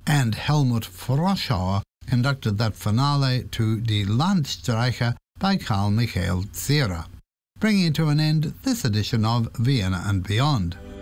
and Helmut Froschauer conducted that finale to Die Landstreicher by Carl Michael Zierer, bringing to an end this edition of Vienna and Beyond.